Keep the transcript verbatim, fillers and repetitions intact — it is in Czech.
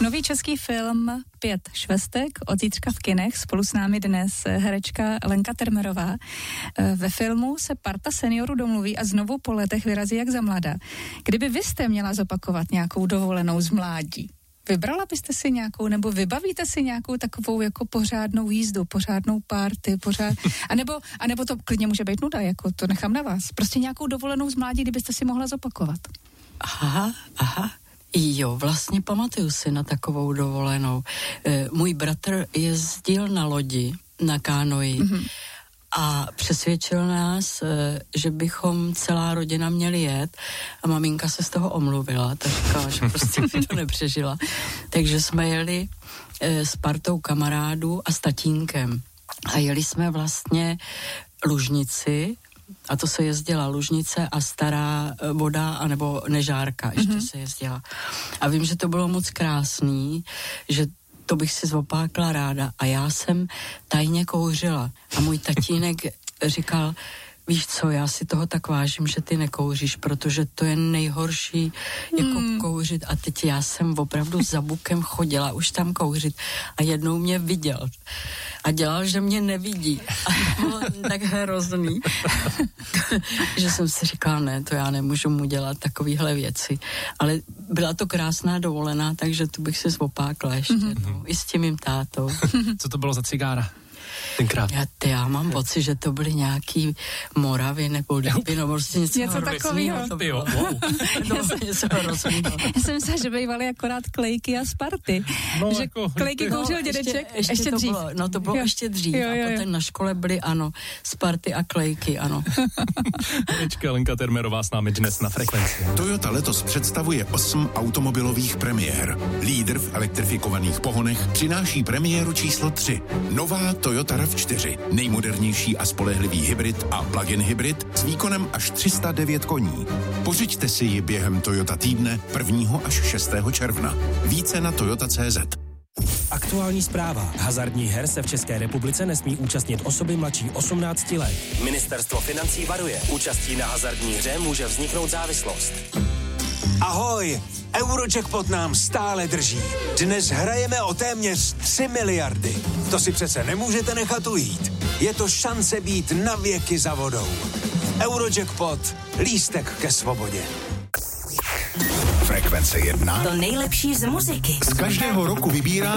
Nový český film Pět švestek od zítřka v kinech. Spolu s námi dnes herečka Lenka Termerová. Ve filmu se parta seniorů domluví a znovu po letech vyrazí jak za mladá. Kdyby vy jste měla zopakovat nějakou dovolenou z mládí, vybrala byste si nějakou, nebo vybavíte si nějakou takovou jako pořádnou jízdu, pořádnou party, pořád, anebo, anebo to klidně může být nuda, jako to nechám na vás. Prostě nějakou dovolenou z mládí, kdybyste si mohla zopakovat. Aha, aha. Jo, vlastně pamatuju si na takovou dovolenou. E, můj bratr jezdil na lodi, na kánoji, mm-hmm. a přesvědčil nás, e, že bychom celá rodina měli jet a maminka se z toho omluvila, tak říkala, že prostě by to nepřežila. Takže jsme jeli e, s partou kamarádů a s tatínkem a jeli jsme vlastně Lužnici, a to se jezdila Lužnice a Stará Voda, anebo Nežárka ještě mm-hmm. se jezdila. A vím, že to bylo moc krásný, že to bych si zopákla ráda. A já jsem tajně kouřila. A můj tatínek říkal, víš co, já si toho tak vážím, že ty nekouříš, protože to je nejhorší jako hmm. kouřit. A teď já jsem opravdu za bukem chodila už tam kouřit a jednou mě viděl a dělal, že mě nevidí. A to bylo tak hrozný, že jsem si říkala, ne, to já nemůžu mu dělat takovýhle věci. Ale byla to krásná dovolená, takže tu bych si zopákla ještě mm-hmm. jednou. I s tím mým tátou. Co to bylo za cigára? Tenkrát. Já, ty, já mám pocit, že to byly nějaký Moravy nebo Lípy, nebo prostě něco, něco takového. To bylo. Wow. To něco hrozného. Já jsem myslela, že bývaly akorát klejky a Sparty. No, že jako, klejky no, kouřil dědeček ještě, ještě, ještě to dřív. Bylo, no to bylo jo. ještě dřív. Jo, jo, jo. A potom na škole byly, ano, Sparty a klejky, ano. Herečka Lenka Termerová s námi dnes na Frekvenci. Toyota letos představuje osm automobilových premiér. Lídr v elektrifikovaných pohonech přináší premiéru číslo tři. Nová Toyota RAV čtyři. Nejmodernější a spolehlivý hybrid a plug-in hybrid s výkonem až tři sta devět koní. Pořiďte si ji během Toyota týdne prvního až šestého června. Více na toyota tečka cé zet. Aktuální zpráva. Hazardních her se v České republice nesmí účastnit osoby mladší osmnácti let. Ministerstvo financí varuje. Účastí na hazardní hře může vzniknout závislost. Ahoj! Eurojackpot nám stále drží. Dnes hrajeme o téměř tři miliardy. To si přece nemůžete nechat ujít. Je to šance být na věky za vodou. Eurojackpot. Lístek ke svobodě. Frekvence jedna. To nejlepší z muziky. Z každého roku vybírá